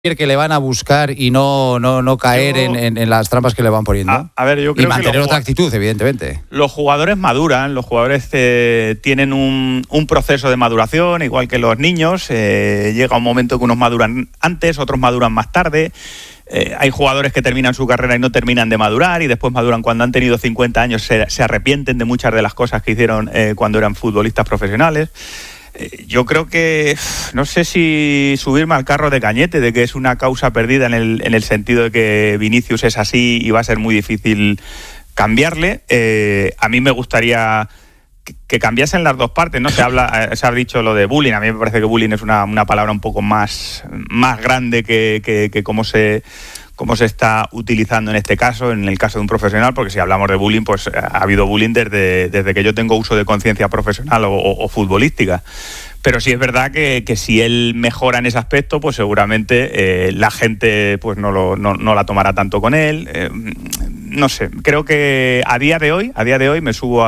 que le van a buscar y no caer en las trampas que le van poniendo. A ver, yo creo y mantener que otra actitud, evidentemente. Los jugadores maduran, los jugadores tienen un proceso de maduración, igual que los niños. Llega un momento que unos maduran antes, otros maduran más tarde. Hay jugadores que terminan su carrera y no terminan de madurar y después maduran cuando han tenido 50 años, se arrepienten de muchas de las cosas que hicieron cuando eran futbolistas profesionales. Yo creo que no sé si subirme al carro de Cañete, de que es una causa perdida en el sentido de que Vinicius es así y va a ser muy difícil cambiarle. A mí me gustaría que cambiasen las dos partes, ¿no? Se ha dicho lo de bullying. A mí me parece que bullying es una palabra un poco más grande que cómo se está utilizando en este caso, en el caso de un profesional, porque si hablamos de bullying, pues ha habido bullying desde que yo tengo uso de conciencia profesional o futbolística. Pero sí es verdad que si él mejora en ese aspecto, pues seguramente la gente pues no la tomará tanto con él. No sé, creo que a día de hoy me subo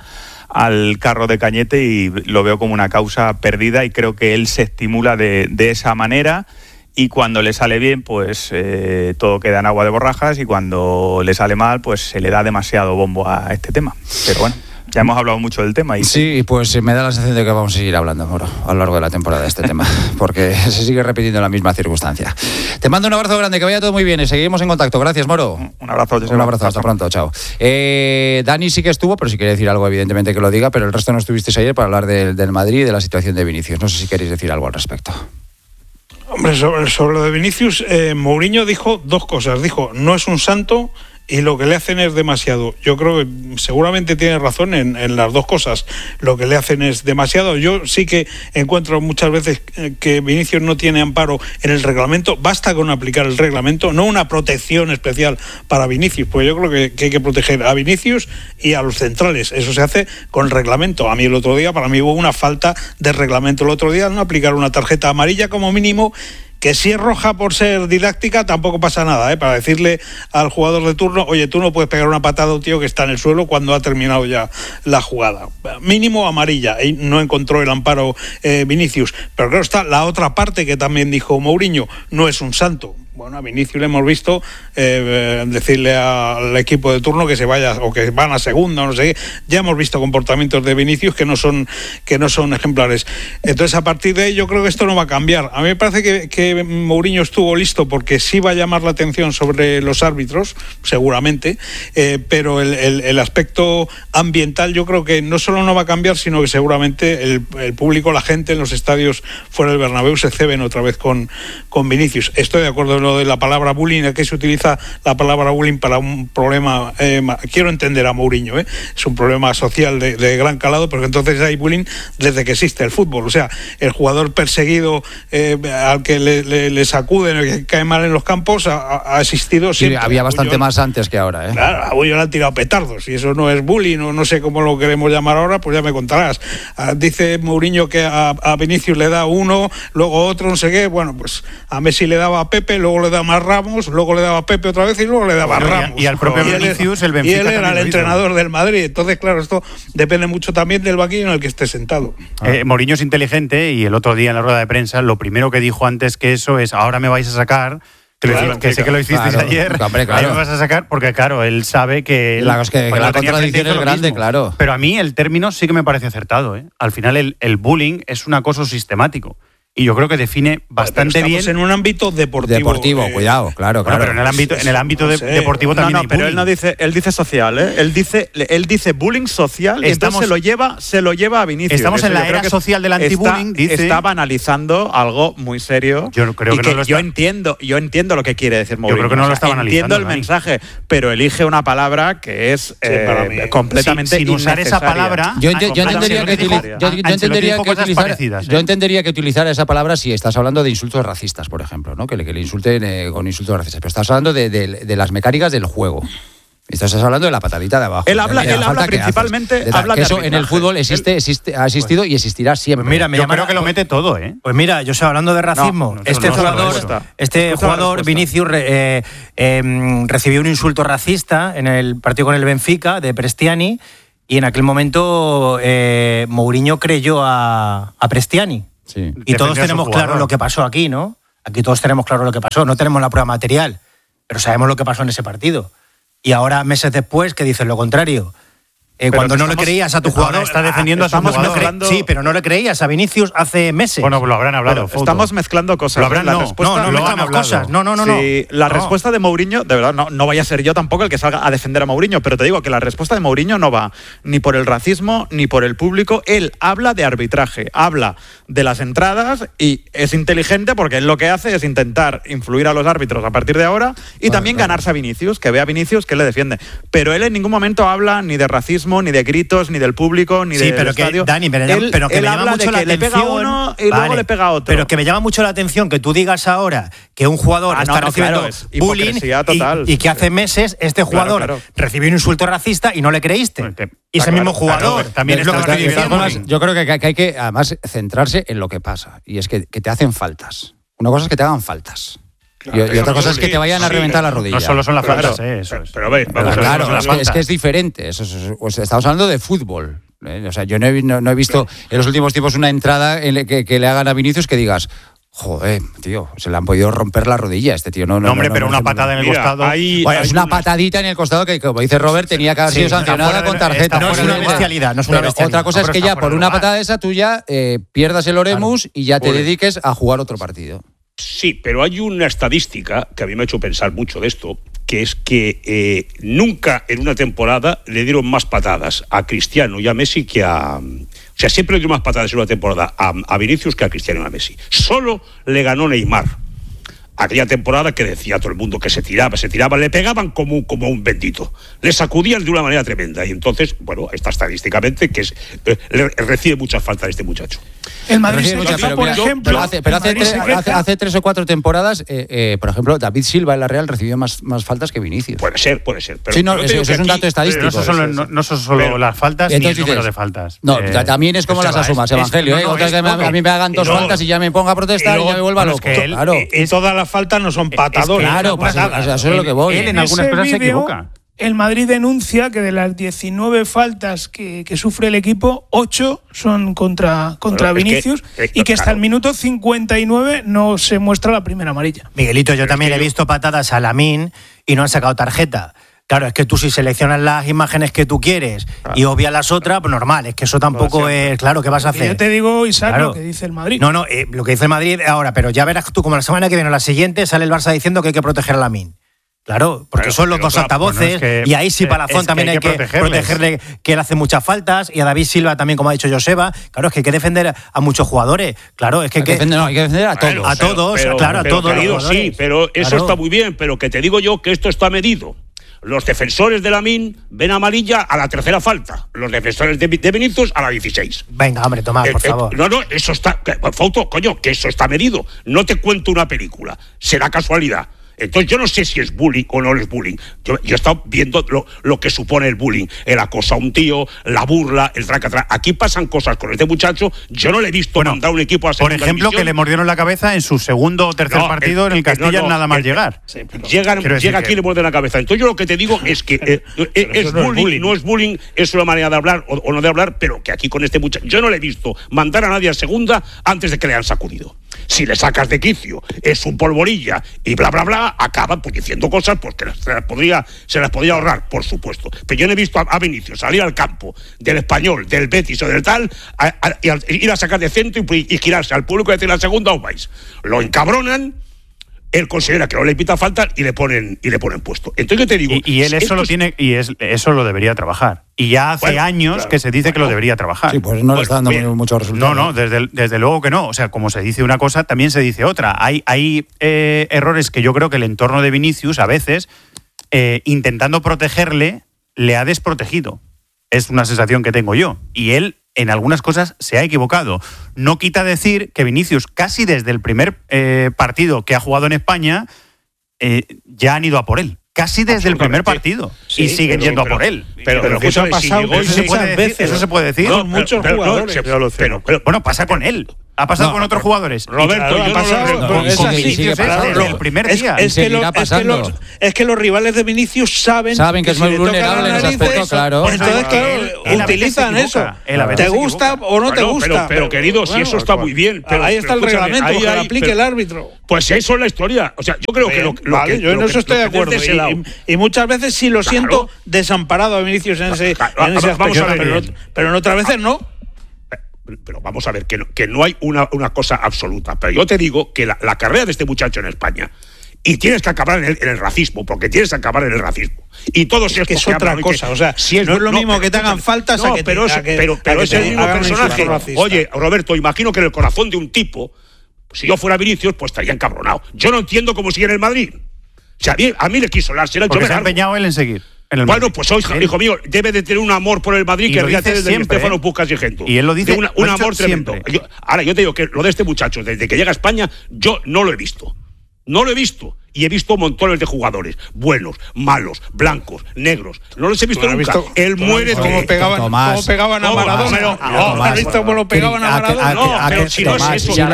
al carro de Cañete y lo veo como una causa perdida y creo que él se estimula de esa manera. Y cuando le sale bien, pues todo queda en agua de borrajas, y cuando le sale mal, pues se le da demasiado bombo a este tema. Pero bueno, ya hemos hablado mucho del tema. Sí, pues me da la sensación de que vamos a seguir hablando, Moro, a lo largo de la temporada de este tema, porque se sigue repitiendo la misma circunstancia. Te mando un abrazo grande, que vaya todo muy bien y seguimos en contacto. Gracias, Moro. Un abrazo. Un abrazo, hasta pronto, chao. Dani sí que estuvo, pero si quiere decir algo, evidentemente que lo diga, pero el resto no estuvisteis ayer para hablar del Madrid y de la situación de Vinicius. No sé si queréis decir algo al respecto. Hombre, sobre lo de Vinicius, Mourinho dijo dos cosas. Dijo, no es un santo y lo que le hacen es demasiado. Yo creo que seguramente tiene razón en las dos cosas. Lo que le hacen es demasiado. Yo sí que encuentro muchas veces que Vinicius no tiene amparo en el reglamento. Basta con aplicar el reglamento, no una protección especial para Vinicius, porque yo creo que hay que proteger a Vinicius y a los centrales. Eso se hace con el reglamento. A mí el otro día, para mí hubo una falta de reglamento el otro día, no aplicar una tarjeta amarilla como mínimo, que si es roja por ser didáctica tampoco pasa nada, para decirle al jugador de turno, oye, tú no puedes pegar una patada a un tío que está en el suelo cuando ha terminado ya la jugada. Mínimo amarilla, y no encontró el amparo Vinicius. Pero claro, está la otra parte que también dijo Mourinho, no es un santo. Bueno, a Vinicius le hemos visto decirle al equipo de turno que se vaya o que van a segunda o no sé qué. Ya hemos visto comportamientos de Vinicius que no son ejemplares. Entonces, a partir de ahí, yo creo que esto no va a cambiar. A mí me parece que Mourinho estuvo listo porque sí va a llamar la atención sobre los árbitros, seguramente, pero el aspecto ambiental yo creo que no solo no va a cambiar, sino que seguramente el público, la gente en los estadios fuera del Bernabéu se ceben otra vez con Vinicius. Estoy de acuerdo en lo de la palabra bullying. Aquí se utiliza la palabra bullying para un problema, quiero entender a Mourinho, es un problema social de gran calado, porque entonces hay bullying desde que existe el fútbol. O sea, el jugador perseguido al que le sacuden, el que cae mal en los campos, ha existido siempre. Sí, había bastante más antes que ahora. Claro, a Bullo le han tirado petardos, y eso no es bullying, o no sé cómo lo queremos llamar ahora, pues ya me contarás. Dice Mourinho que a Vinicius le da uno, luego otro, no sé qué. Bueno, pues a Messi le daba a Pepe, luego le daba más Ramos, luego le daba a Pepe otra vez y luego le daba a Ramos. Y al propio Vinicius, el Benfica. Y él era el entrenador del Madrid. Entonces, claro, esto depende mucho también del banquillo en el que esté sentado. Mourinho es inteligente, y el otro día en la rueda de prensa lo primero que dijo antes que eso es: ahora me vais a sacar. Que sé que lo hicisteis ayer. Hombre, claro. Ahí me vas a sacar, porque claro, él sabe que la contradicción es grande, claro. Pero a mí el término sí que me parece acertado, Al final el bullying es un acoso sistemático. Y yo creo que define bastante bien. Estamos en un ámbito deportivo. Cuidado, claro. Pero en el ámbito deportivo también hay bullying. Pero él dice social, Él dice bullying social, y entonces se lo lleva a Vinicius. Estamos en la era social del antibullying. Estaba analizando algo muy serio. Yo creo que no lo yo entiendo lo que quiere decir Mourinho. Yo creo que no lo estaba analizando. Entiendo el mensaje, pero elige una palabra que es completamente sin usar esa palabra. Yo entendería que utilizara esa palabra si estás hablando de insultos racistas, por ejemplo, ¿no? Que le insulten con insultos racistas. Pero estás hablando de las mecánicas del juego. Estás hablando de la patadita de abajo. Él habla principalmente. Habla que eso en el fútbol ha existido y existirá siempre. Mira, yo creo que lo mete todo, Pues mira, yo estoy hablando de racismo. Este jugador, Vinicius, recibió un insulto racista en el partido con el Benfica de Prestiani, y en aquel momento Mourinho creyó a Prestiani. Sí. Y todos tenemos claro lo que pasó aquí, ¿no? Aquí todos tenemos claro lo que pasó, no tenemos la prueba material, pero sabemos lo que pasó en ese partido. Y ahora, meses después, que dices lo contrario. Cuando no le creías a tu jugador, está defendiendo a su jugador. Mezclando... Sí, pero no le creías a Vinicius hace meses. Bueno, pues lo habrán hablado. Estamos mezclando cosas. No mezclamos cosas. No. Sí, la respuesta de Mourinho, de verdad, no vaya a ser yo tampoco el que salga a defender a Mourinho, pero te digo que la respuesta de Mourinho no va ni por el racismo ni por el público. Él habla de arbitraje, habla de las entradas y es inteligente porque él lo que hace es intentar influir a los árbitros a partir de ahora y también ganarse a Vinicius, que vea a Vinicius que le defiende. Pero él en ningún momento habla ni de racismo, ni de gritos, ni del público, ni del estadio. Dani, pero que me llama mucho la atención. Le pega a uno y luego le pega a otro. Pero que me llama mucho la atención que tú digas ahora que un jugador está recibiendo bullying y que hace meses este jugador recibió un insulto racista y no le creíste. Y ese mismo jugador también es lo que estoy diciendo. Yo creo que hay que, además, centrarse en lo que pasa. Y es que te hacen faltas. Una cosa es que te hagan faltas. Claro, y otra cosa es que te vayan a reventar la rodilla. No solo son las faltas, eso es. Pero a ver, vamos es que es diferente. Estamos hablando de fútbol. O sea, yo no he visto en los últimos tiempos una entrada que le hagan a Vinicius que digas, joder, tío, se le han podido romper la rodilla a este tío. No, hombre, pero una patada en el costado. Es una patadita en el costado que, como dice Robert, tenía que haber sido sancionada con tarjeta. No es una bestialidad. Otra cosa es que ya por una patada esa tú ya pierdas el Oremus y ya te dediques a jugar otro partido. Sí, pero hay una estadística que a mí me ha hecho pensar mucho de esto, que es que nunca en una temporada le dieron más patadas a Cristiano y a Messi que a... O sea, siempre le dieron más patadas en una temporada a Vinicius que a Cristiano y a Messi. Solo le ganó Neymar. Aquella temporada que decía todo el mundo que se tiraba, le pegaban como un bendito. Le sacudían de una manera tremenda. Y entonces, bueno, está estadísticamente que recibe muchas faltas este muchacho. El Madrid por ejemplo... Hace 3 o 4 temporadas, por ejemplo, David Silva en la Real recibió más faltas que Vinicius. Puede ser. Pero sí, eso es un dato estadístico. No son solo las faltas ni el número de faltas. No, también es como las asumas, Evangelio. Otra que a mí me hagan 2 faltas y ya me ponga a protestar y ya me vuelva loco. Claro. Y todas las faltas no son patadoras. Claro, eso es lo que voy. Él en algunas cosas se equivoca. El Madrid denuncia que de las 19 faltas que sufre el equipo, 8 son contra Vinicius y que hasta el minuto 59 no se muestra la primera amarilla. Miguelito, yo también he visto patadas a Lamine y no han sacado tarjeta. Claro, es que tú si seleccionas las imágenes que tú quieres y obvias las otras, pues normal, es que eso tampoco es... Claro, ¿qué vas a hacer? Yo te digo, Isaac, lo que dice el Madrid. No, lo que dice el Madrid ahora, pero ya verás tú como la semana que viene o la siguiente sale el Barça diciendo que hay que proteger a Lamine. Claro, porque son los dos altavoces y ahí sí Palazón también hay que protegerle, que él hace muchas faltas, y a David Silva también, como ha dicho Joseba. Claro, es que hay que defender a muchos jugadores. Claro, es que hay que defender a todos. A todos. Querido, sí, pero eso está muy bien, pero que te digo yo que esto está medido. Los defensores de Lamine ven amarilla a la tercera falta. Los defensores de Vinicius a la 16. Venga, hombre, Tomás, por favor. No, eso está... Fauto, coño, que eso está medido. No te cuento una película. Será casualidad. Entonces yo no sé si es bullying o no es bullying. Yo he estado viendo lo que supone el bullying. El acoso a un tío, la burla, el traca. Aquí pasan cosas con este muchacho. Yo no le he visto mandar un equipo a segunda por ejemplo, división. Que le mordieron la cabeza en su segundo o tercer partido en el Castilla nada más llegar. Llega aquí y le muerde la cabeza. Entonces yo lo que te digo es que es bullying, no es bullying, es una manera de hablar o no de hablar, pero que aquí con este muchacho yo no le he visto mandar a nadie a segunda antes de que le han sacudido. Si le sacas de quicio, es un polvorilla y bla, bla, bla, acaban pues diciendo cosas pues que se las podría ahorrar, por supuesto. Pero yo no he visto a Vinicius salir al campo del Español, del Betis o del tal, ir a sacar de centro y girarse al público y decir la segunda os vais. Lo encabronan. Él considera que no le pita falta y le ponen puesto. Entonces yo te digo... Y él eso lo tiene, y eso lo debería trabajar. Y ya hace años que se dice que lo debería trabajar. Sí, pues no le está dando muchos resultados. No, desde luego que no. O sea, como se dice una cosa, también se dice otra. Hay errores que yo creo que el entorno de Vinicius, a veces, intentando protegerle, le ha desprotegido. Es una sensación que tengo yo. Y él, en algunas cosas, se ha equivocado. No quita decir que Vinicius, casi desde el primer partido que ha jugado en España, ya han ido a por él. Casi desde el primer partido. Sí, y siguen yendo a por él. Pero eso ha pasado eso se puede decir. Con muchos jugadores. Bueno, pasa con él. Ha pasado con otros jugadores. Roberto, yo no es así. Sigue pasando. El primer día. Es que los rivales de Vinicius saben que es muy vulnerable en ese aspecto, claro. Entonces, claro, utilizan eso. ¿Te gusta o no te gusta? Pero querido, si eso está muy bien. Pero ahí está el reglamento, que lo aplique el árbitro. Pues eso es la historia. O sea, yo creo que lo que... Yo en eso estoy de acuerdo. Y muchas veces sí lo siento desamparado a Vinicius en ese aspecto. Pero en otras veces no. Pero vamos a ver, que no hay una cosa absoluta. Pero yo te digo que la carrera de este muchacho en España, y tienes que acabar en el racismo, porque tienes que acabar en el racismo. Y todo es que es otra cosa. O sea, si no es lo mismo que te hagan faltas a que pero es el mismo personaje. Oye, Roberto, imagino que en el corazón de un tipo, si yo fuera Vinicius, pues estaría encabronado. Yo no entiendo cómo sigue en el Madrid. O sea, a mí le quiso la será el porque se ha empeñado él en seguir. Bueno, pues hoy, hijo mío, debe de tener un amor por el Madrid que ríate desde Estefano Pucas y Gento. Y él lo dice un amor tremendo. Ahora, yo te digo que lo de este muchacho, desde que llega a España, yo no lo he visto. No lo he visto. Y he visto montones de jugadores, buenos, malos, blancos, negros. No los he visto nunca. Él muere cómo pegaban a Maradona. ¿Has visto cómo lo pegaban a Maradona? No, pero si no es eso. Si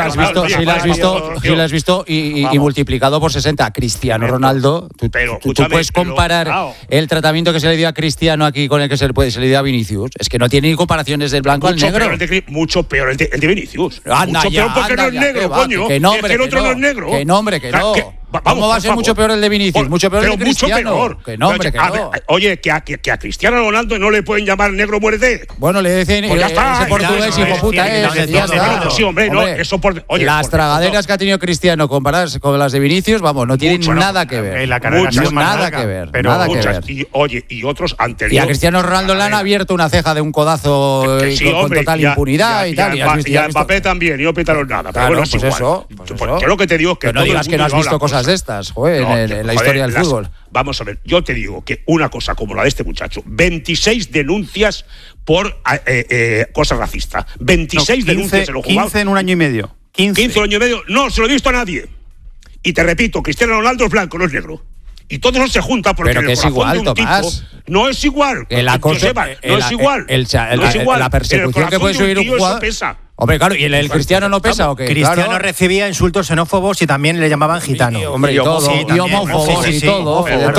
lo has visto y multiplicado por 60. A Cristiano Ronaldo, tú puedes comparar el tratamiento que se le dio a Cristiano aquí con el que se le dio a Vinicius. Es que no tiene ni comparaciones del blanco al negro. Mucho peor el de Vinicius. Mucho peor porque no es negro, coño. Que no, hombre, el otro no es negro. Que no, hombre, que no. ¿Cómo va a ser mucho peor el de Vinicius? Mucho peor el de Cristiano. Mucho peor. Que no, hombre, que no. Oye, que a Cristiano Ronaldo no le pueden llamar negro muerte. Bueno, le decen ese portugués hijo puta Sí, hombre, no, eso por... Oye, las tragaderas que ha tenido Cristiano comparadas con las de Vinicius, vamos, no tienen nada que ver. Nada que ver. Nada que ver. Y otros anteriores. Y a Cristiano Ronaldo le han abierto una ceja de un codazo con total impunidad y tal. Y a Mbappé también, y no pitaron nada. Pero bueno, pues eso. Yo lo que te digo es que no digas que no has visto cosas de estas, joder, en la historia del fútbol. Vamos a ver, yo te digo que una cosa como la de este muchacho, 26 denuncias por cosas racistas. 26 denuncias en los jugadores. 15 en un año y medio. 15 en un año y medio. No, se lo he visto a nadie. Y te repito, Cristiano Ronaldo es blanco, no es negro. Y todo eso se junta porque pero que es igual, Tomás. No es igual. No es igual. La persecución que puede subir un jugador. Hombre, claro, ¿y el Cristiano no pesa o qué? Cristiano recibía insultos xenófobos y también le llamaban gitano. Hombre, y todo, y homófobos y todo, de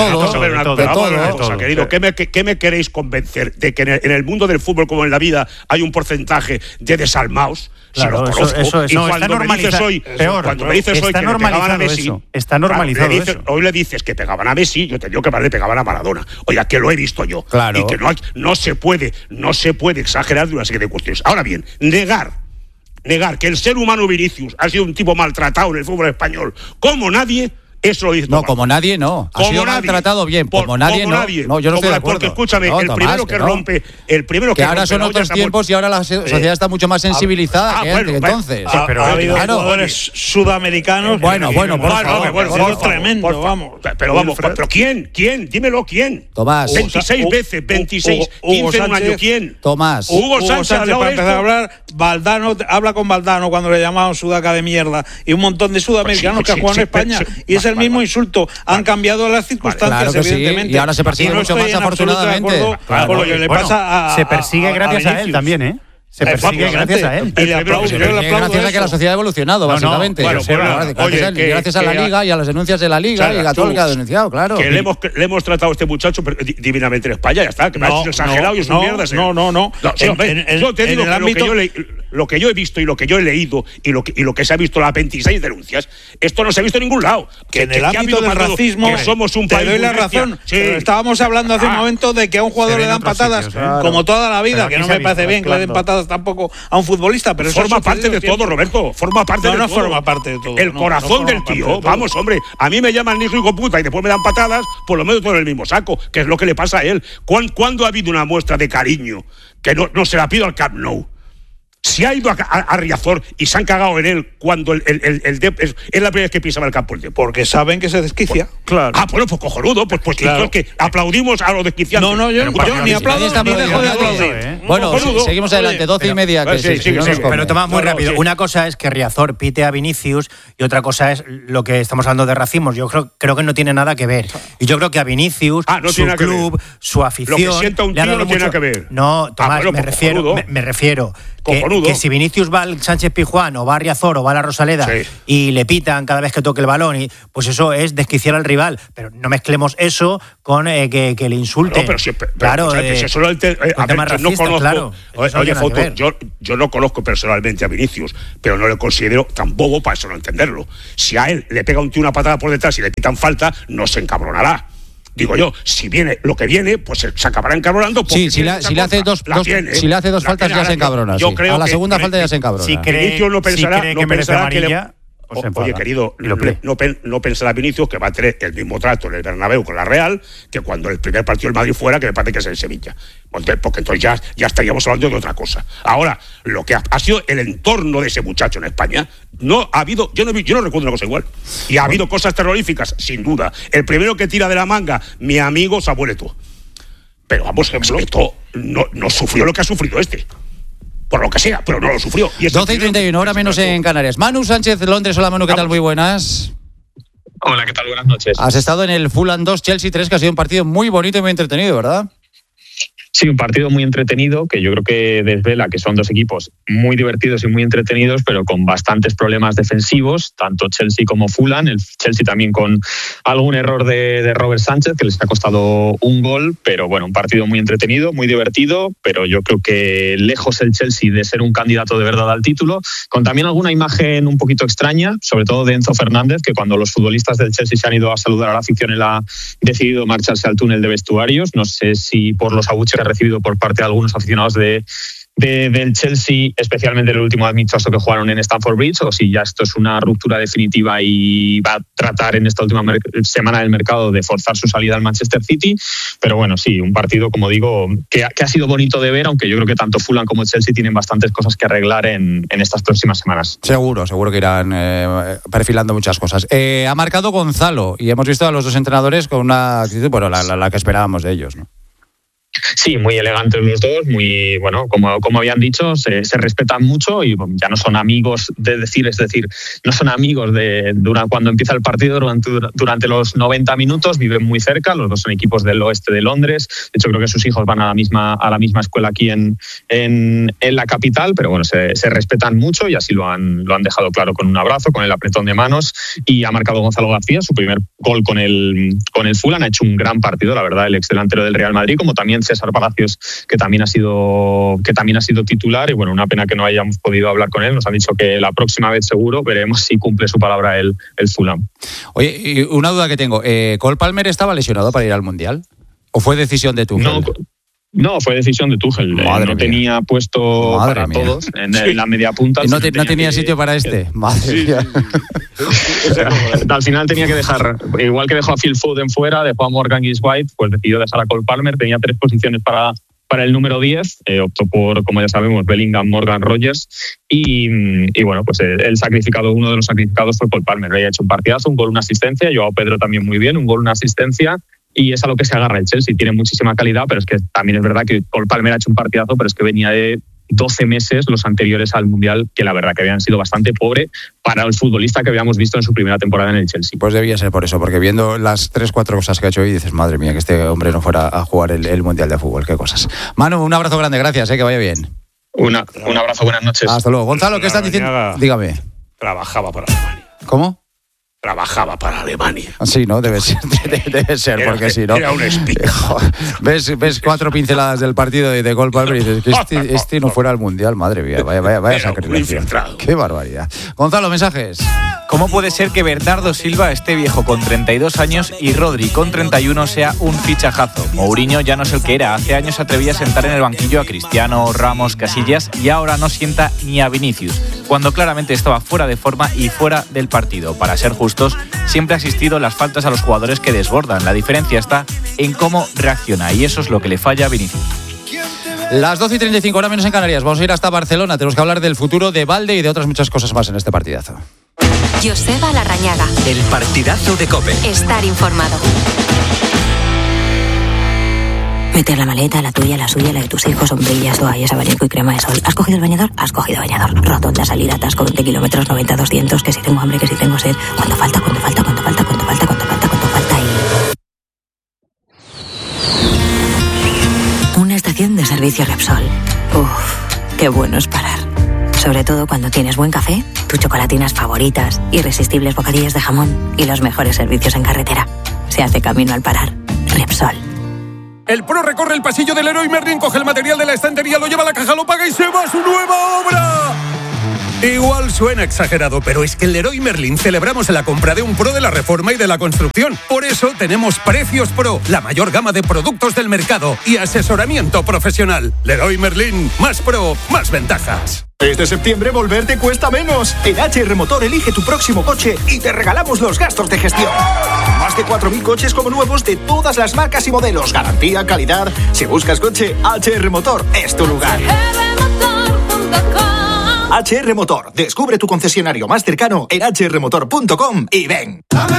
todo. Querido, ¿qué me queréis convencer? ¿De que en el mundo del fútbol, como en la vida, hay un porcentaje de desalmados? Claro, eso y cuando me dices hoy, cuando me dices hoy que le pegaban a Messi, está normalizado eso. Hoy le dices que pegaban a Messi, yo te digo que más le pegaban a Maradona. Oiga, que lo he visto yo. Claro. Y que no se puede exagerar de una serie de cuestiones. Ahora bien, negar que el ser humano Vinicius ha sido un tipo maltratado en el fútbol español como nadie, eso lo dice Tomás. No, como nadie no. Ha sido maltratado bien, como nadie no. No, yo no estoy de acuerdo. Porque escúchame, el primero que rompe, que ahora son otros tiempos y ahora la sociedad está mucho más sensibilizada que entonces. Pero ha habido jugadores sudamericanos. Bueno, por favor. Tremendo, vamos. Pero ¿quién? Dímelo, ¿quién? Tomás. 26 veces, 26, 15 en un año, ¿quién? Tomás. Hugo Sánchez para empezar a hablar, Valdano, habla con Valdano cuando le llamaban sudaca de mierda y un montón de sudamericanos que han jugado en España y es el mismo insulto. Han cambiado las circunstancias, evidentemente. Y ahora se persigue mucho más, afortunadamente. Por lo que le pasa se persigue gracias a él también, ¿eh? Se persigue gracias a él. Y gracias a que la sociedad ha evolucionado, básicamente. Gracias a la Liga y a las denuncias de la Liga y a todo lo que ha denunciado, claro. Que le hemos tratado a este muchacho divinamente en España, ya está. Que me ha hecho exagerado y es un mierda. No. Yo te digo que lo que yo he visto y lo que yo he leído y lo que se ha visto las 26 denuncias, esto no se ha visto en ningún lado. Que en el ámbito del racismo, que somos un país. Te doy la razón. Estábamos hablando hace un momento de que a un jugador le dan patadas como toda la vida, que no me parece bien que le den patadas tampoco a un futbolista, pero eso forma parte de todo, Roberto. Forma parte de todo. No forma parte de todo. El corazón del tío. Vamos, hombre. A mí me llaman negro y puta y después me dan patadas, por lo menos todo en el mismo saco, que es lo que le pasa a él. ¿Cuándo ha habido una muestra de cariño que no se la pido al Camp Nou? Si ha ido a Riazor y se han cagado en él cuando es la primera vez que pisaba el campo el Dep. Porque saben que se desquicia. Claro. Pues cojonudo. Pues claro. Que aplaudimos a los desquiciantes. No, yo ni aplaudo ni dejo de aplaudir. Bueno, seguimos adelante, 12:30. Pero Tomás, muy rápido. Una cosa es que Riazor pite a Vinicius y otra cosa es lo que estamos hablando de racismo. Yo creo que no tiene nada que ver. Y yo creo que a Vinicius, su club, su afición... Lo que sienta un tío no tiene nada que ver. No, Tomás, me refiero que si Vinicius va al Sánchez Pizjuán o va a Riazor o va a la Rosaleda y le pitan cada vez que toque el balón, y pues eso es desquiciar al rival. Pero no mezclemos eso con que le insulten. Claro, oye, Foto, yo no conozco personalmente a Vinicius, pero no le considero tan bobo para eso no entenderlo. Si a él le pega un tío una patada por detrás y le pitan falta, no se encabronará. Digo yo, si viene lo que viene, pues se acabará encabronando. Sí, si le hace dos faltas ya se encabrona. Yo creo a la segunda falta ya se encabrona. Si Vinicius no pensará que le... Oye, querido, no pensará Vinicius que va a tener el mismo trato en el Bernabéu con la Real que cuando el primer partido del Madrid fuera, que me parece que es en Sevilla. Porque entonces ya estaríamos hablando de otra cosa. Ahora, lo que ha sido el entorno de ese muchacho en España, no ha habido, yo no recuerdo una cosa igual. Y ha habido cosas terroríficas, sin duda. El primero que tira de la manga, mi amigo Samuel Eto'o. Pero vamos, esto no sufrió lo que ha sufrido este. Por lo que sea, pero no lo sufrió. 12:31, hora menos en Canarias. Manu Sánchez de Londres. Hola, Manu, ¿qué tal? Muy buenas. Hola, ¿qué tal? Buenas noches. Has estado en el Fulham 2, Chelsea 3, que ha sido un partido muy bonito y muy entretenido, ¿verdad? Sí, un partido muy entretenido, que yo creo que desvela que son dos equipos muy divertidos y muy entretenidos, pero con bastantes problemas defensivos, tanto Chelsea como Fulham. El Chelsea también con algún error de Robert Sánchez, que les ha costado un gol, pero bueno, un partido muy entretenido, muy divertido, pero yo creo que lejos el Chelsea de ser un candidato de verdad al título, con también alguna imagen un poquito extraña, sobre todo de Enzo Fernández, que cuando los futbolistas del Chelsea se han ido a saludar a la afición, él ha decidido marcharse al túnel de vestuarios. No sé si por los abucheos que ha recibido por parte de algunos aficionados del Chelsea, especialmente el último amistoso que jugaron en Stamford Bridge, o si ya esto es una ruptura definitiva y va a tratar en esta última semana del mercado de forzar su salida al Manchester City. Pero bueno, sí, un partido, como digo, que ha sido bonito de ver, aunque yo creo que tanto Fulham como Chelsea tienen bastantes cosas que arreglar en estas próximas semanas. Seguro que irán perfilando muchas cosas. Ha marcado Gonzalo y hemos visto a los dos entrenadores con una actitud, bueno, la que esperábamos de ellos, ¿no? Sí, muy elegantes los dos, muy, bueno, como habían dicho, se respetan mucho y ya no son amigos es decir, no son amigos cuando empieza el partido, durante los 90 minutos, viven muy cerca, los dos son equipos del oeste de Londres. De hecho, creo que sus hijos van a la misma escuela aquí en la capital, pero bueno, se respetan mucho y así lo han dejado claro con un abrazo, con el apretón de manos. Y ha marcado Gonzalo García su primer gol con el Fulham. Ha hecho un gran partido, la verdad, el exdelantero del Real Madrid, como también César Palacios, que también ha sido titular. Y bueno, una pena que no hayamos podido hablar con él. Nos han dicho que la próxima vez seguro veremos si cumple su palabra el Fulham. Oye, y una duda que tengo, ¿Cole Palmer estaba lesionado para ir al Mundial? ¿O fue decisión de Tuchel? No, fue decisión de Tuchel. No tenía puesto para todos en la media punta. No tenía sitio para este. Madre mía. Al final tenía que dejar, igual que dejó a Phil Foden fuera, dejó a Morgan Gibbs-White, pues decidió dejar a Cole Palmer. Tenía 3 posiciones para el número 10, optó por, como ya sabemos, Bellingham, Morgan, Rogers, y bueno, pues uno de los sacrificados fue Cole Palmer. Había hecho un partidazo, un gol, una asistencia. Joao Pedro también muy bien, un gol, una asistencia. Y es a lo que se agarra el Chelsea. Tiene muchísima calidad, pero es que también es verdad que Cole Palmer ha hecho un partidazo, pero es que venía de 12 meses los anteriores al Mundial, que la verdad que habían sido bastante pobre para el futbolista que habíamos visto en su primera temporada en el Chelsea. Pues debía ser por eso, porque viendo las 3-4 cosas que ha hecho hoy, dices, madre mía, que este hombre no fuera a jugar el Mundial de Fútbol, qué cosas. Manu, un abrazo grande, gracias, que vaya bien. Un abrazo, buenas noches. Hasta luego. Gonzalo, ¿qué estás diciendo? Dígame. Trabajaba para Alemania. ¿Cómo? Trabajaba para Alemania. Sí, ¿no? Debe ser, porque si no... Era un espía. Ves 4 pinceladas del partido de Cole Palmer y dices que este no fuera al Mundial, madre mía, vaya sacrificio. Qué barbaridad. Gonzalo, mensajes. ¿Cómo puede ser que Bernardo Silva esté viejo con 32 años y Rodri con 31 sea un fichajazo? Mourinho ya no es el que era. Hace años se atrevía a sentar en el banquillo a Cristiano, Ramos, Casillas y ahora no sienta ni a Vinicius, cuando claramente estaba fuera de forma y fuera del partido. Para ser justos, siempre ha existido las faltas a los jugadores que desbordan. La diferencia está en cómo reacciona y eso es lo que le falla a Vinicius. Las 12:35, hora menos en Canarias. Vamos a ir hasta Barcelona. Tenemos que hablar del futuro de Valde y de otras muchas cosas más en este partidazo. Joseba Larrañaga. El partidazo de COPE. Estar informado. Meter la maleta, la tuya, la suya, la de tus hijos, sombrillas, toallas, abanico y crema de sol. ¿Has cogido el bañador? Has cogido bañador. Rotonda, salida, atasco, 20 kilómetros, 90, 200, que si tengo hambre, que si tengo sed. ¿Cuánto falta y... Una estación de servicio Repsol. Uf, qué bueno es parar. Sobre todo cuando tienes buen café, tus chocolatinas favoritas, irresistibles bocadillos de jamón y los mejores servicios en carretera. Se hace camino al parar. Repsol. El pro recorre el pasillo del Leroy Merlin, coge el material de la estantería, lo lleva a la caja, lo paga y se va a su nueva obra. Igual suena exagerado, pero es que en Leroy Merlin celebramos la compra de un pro de la reforma y de la construcción. Por eso tenemos Precios Pro, la mayor gama de productos del mercado y asesoramiento profesional. Leroy Merlin, más pro, más ventajas. Este septiembre volver te cuesta menos. En HR Motor elige tu próximo coche y te regalamos los gastos de gestión. Más de 4.000 coches como nuevos de todas las marcas y modelos. Garantía, calidad. Si buscas coche, HR Motor es tu lugar. HR Motor. Descubre tu concesionario más cercano en hrmotor.com y ven.